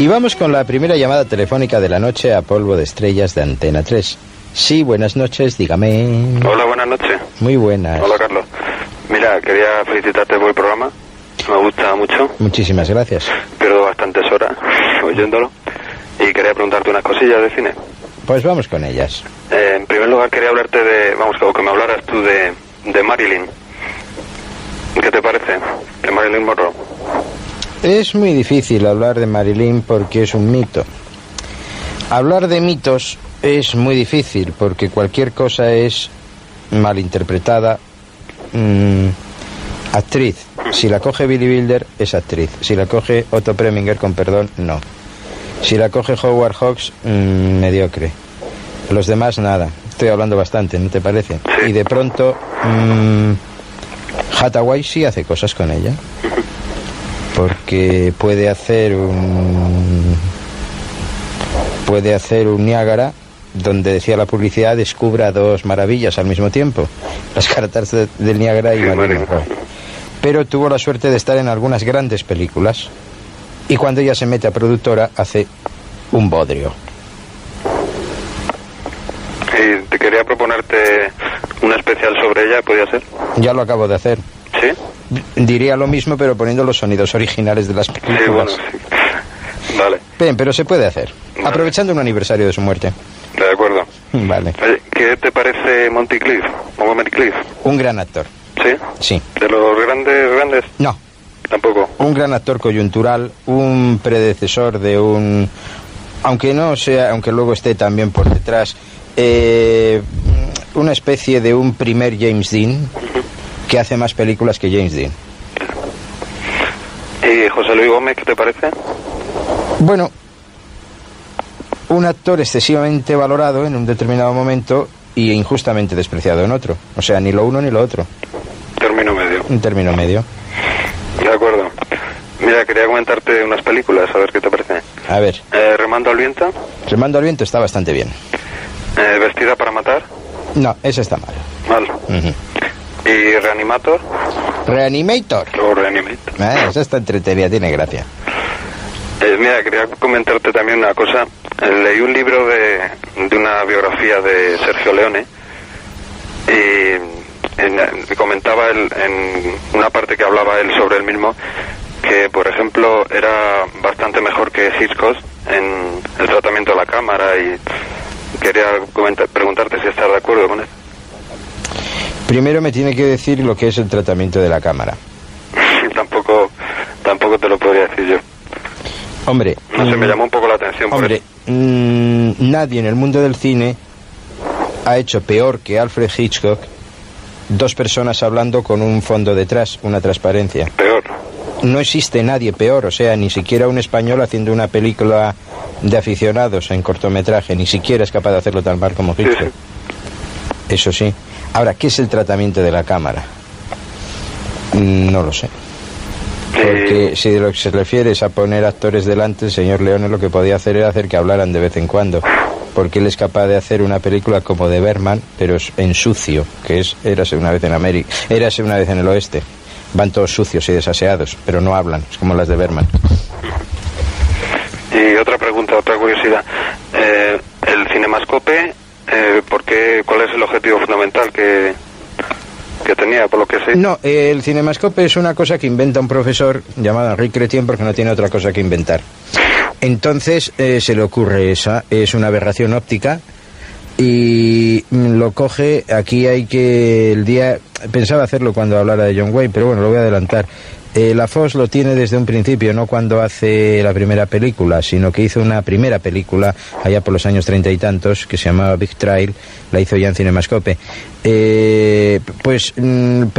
Y vamos con la primera llamada telefónica de la noche a polvo de estrellas de Antena 3. Sí, buenas noches, dígame. Hola, buenas noches. Muy buenas. Hola, Carlos. Mira, quería felicitarte por el programa. Me gusta mucho. Muchísimas gracias. Pierdo bastantes horas oyéndolo. Y quería preguntarte unas cosillas de cine. Pues vamos con ellas. En primer lugar, quería hablarte de... Vamos, que me hablaras tú de Marilyn. ¿Qué te parece? De Marilyn Monroe. Es muy difícil hablar de Marilyn porque es un mito. Hablar de mitos es muy difícil porque cualquier cosa es malinterpretada. Actriz. Si la coge Billie Wilder, es actriz. Si la coge Otto Preminger, con perdón, no. Si la coge Howard Hawks, mediocre. Los demás, nada. Estoy hablando bastante, ¿no te parece? Sí. Y de pronto, Hathaway sí hace cosas con ella. Porque puede hacer un Niágara donde decía la publicidad descubra dos maravillas al mismo tiempo, las cataratas del Niágara y Marilyn Monroe. Pero tuvo la suerte de estar en algunas grandes películas y cuando ella se mete a productora hace un bodrio. Y te quería proponerte un especial sobre ella, ¿podría ser? Ya lo acabo de hacer. ¿Sí? Diría lo mismo pero poniendo los sonidos originales de las películas. Sí, bueno, sí. Vale. Bien, pero se puede hacer, Vale. aprovechando un aniversario de su muerte. De acuerdo. Vale. Oye, ¿qué te parece Montgomery Clift? Un gran actor. ¿Sí? Sí. ¿De los grandes? No. Tampoco. Un gran actor coyuntural, un predecesor de un... Aunque no sea, aunque luego esté también por detrás, una especie de un primer James Dean que hace más películas que James Dean. ¿Y José Luis Gómez, qué te parece? Bueno, un actor excesivamente valorado en un determinado momento y injustamente despreciado en otro. O sea, ni lo uno ni lo otro. Término medio. Un término medio. De acuerdo. Mira, quería comentarte unas películas, a ver qué te parece. A ver. Remando al viento. Remando al viento está bastante bien. Vestida para matar. No, ese está mal. Mal. Uh-huh. ¿Y Reanimator? Reanimator. O Reanimator. Esa está entretenida, tiene gracia. Mira, quería comentarte también una cosa. Leí un libro de una biografía de Sergio Leone y comentaba él, en una parte que hablaba él sobre él mismo, que por ejemplo era bastante mejor que Hitchcock en el tratamiento de la cámara y quería preguntarte si estás de acuerdo con él. Primero me tiene que decir lo que es el tratamiento de la cámara. Tampoco te lo podría decir yo. Hombre, no sé, me llamó un poco la atención. Hombre, nadie en el mundo del cine ha hecho peor que Alfred Hitchcock dos personas hablando con un fondo detrás, una transparencia. Peor. No existe nadie peor, o sea, ni siquiera un español haciendo una película de aficionados en cortometraje, ni siquiera es capaz de hacerlo tan mal como Hitchcock. Sí. Eso sí. Ahora, ¿qué es el tratamiento de la cámara? No lo sé. Porque si de lo que se refiere es a poner actores delante, el señor Leone lo que podía hacer era hacer que hablaran de vez en cuando. Porque él es capaz de hacer una película como de Bergman, pero en sucio, que es Érase una vez en América, Érase una vez en el oeste. Van todos sucios y desaseados, pero no hablan, es como las de Bergman. Y otra pregunta, otra curiosidad. El Cinemascope, ¿cuál es el objetivo fundamental que tenía, por lo que sé? No, el Cinemascope es una cosa que inventa un profesor llamado Enrique Cretien porque no tiene otra cosa que inventar. Entonces se le ocurre esa, es una aberración óptica y lo coge, aquí hay que el día, pensaba hacerlo cuando hablara de John Wayne, pero bueno, lo voy a adelantar. La Fox lo tiene desde un principio, no cuando hace la primera película, sino que hizo una primera película allá por los años 30 y tantos, que se llamaba Big Trail, la hizo ya en Cinemascope.